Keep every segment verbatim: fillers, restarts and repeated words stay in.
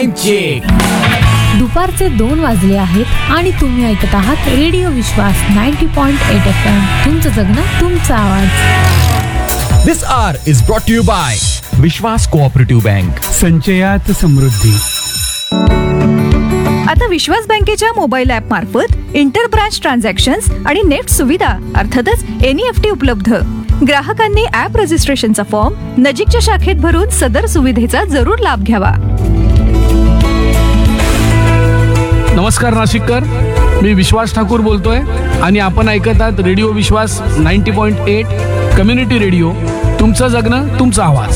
Check. दुपारचे दोन वाजले आहेत आणि तुम्ही ऐकत आहात रेडिओ विश्वास नव्वद पॉइंट आठ एफ एम. तुमचं जगणं तुमचा आवाज. This hour is brought to you by Vishwas cooperative bank. संचयात समृद्धी. आता विश्वास बँकेच्या मोबाईल ऍप मार्फत इंटर ब्रांच ट्रान्झॅक्शन्स आणि नेट सुविधा अर्थातच एन ई एफ टी उपलब्ध. ग्राहकांनी ऍप रजिस्ट्रेशनचा फॉर्म नजीकच्या शाखेत भरून सदर सुविधेचा जरूर लाभ घ्यावा. नमस्कार नाशिककर, मी विश्वास ठाकूर बोलतोय आणि आपण ऐकत आहात रेडिओ विश्वास नव्वद पॉइंट आठ कम्युनिटी रेडिओ. तुमचं जगणं तुमचा आवाज.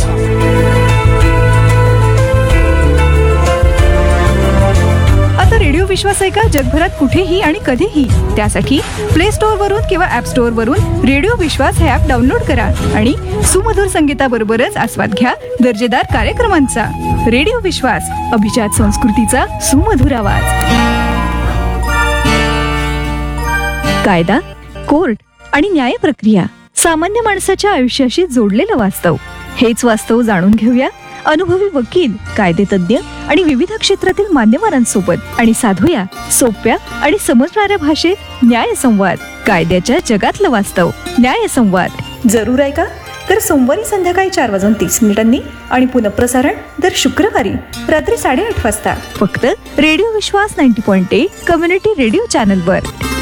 आता रेडिओ विश्वास ऐका जगभरात कुठेही आणि कधीही. त्यासाठी प्ले स्टोअर वरून किंवा ऍप स्टोअर वरून रेडिओ विश्वास हे ऍप डाउनलोड करा आणि सुमधुर संगीताबरोबरच आस्वाद घ्या दर्जेदार कार्यक्रमांचा. रेडिओ विश्वास, अभिजात संस्कृतीचा सुमधुर आवाज. कायदा, कोर्ट आणि न्याय प्रक्रिया सामान्य माणसाच्या आयुष्याशी जोडलेलं वास्तव. हेच वास्तव जाणून घेऊया अनुभवी वकील, कायदेतज्ञ आणि विविध क्षेत्रातील मान्यवरांसोबत आणि साधूया सोप्या आणि समजणाऱ्या भाषेत न्याय संवाद. कायद्याच्या जगातलं वास्तव. न्याय संवाद जरूर ऐका. तर सोमवारी संध्याकाळी चार वाजून तीस मिनिटांनी आणि पुनःप्रसारण दर शुक्रवारी रात्री साडेआठ वाजता फक्त रेडिओ विश्वास नव्वद पॉइंट एक कम्युनिटी रेडिओ चॅनलवर.